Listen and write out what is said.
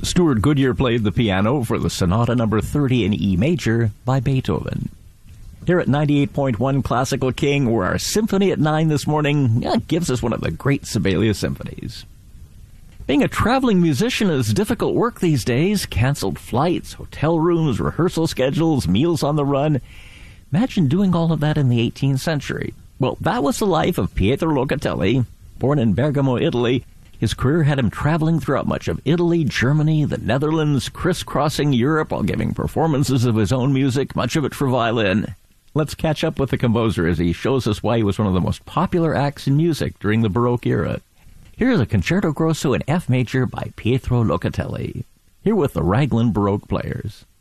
Stuart Goodyear played the piano for the Sonata No. 30 in E major by Beethoven. Here at 98.1 Classical King, where our Symphony at 9 this morning gives us one of the great Sibelius symphonies. Being a traveling musician is difficult work these days. Canceled flights, hotel rooms, rehearsal schedules, meals on the run. Imagine doing all of that in the 18th century. Well, that was the life of Pietro Locatelli. Born in Bergamo, Italy, his career had him traveling throughout much of Italy, Germany, the Netherlands, crisscrossing Europe while giving performances of his own music, much of it for violin. Let's catch up with the composer as he shows us why he was one of the most popular acts in music during the Baroque era. Here's a Concerto Grosso in F major by Pietro Locatelli. Here with the Raglan Baroque Players.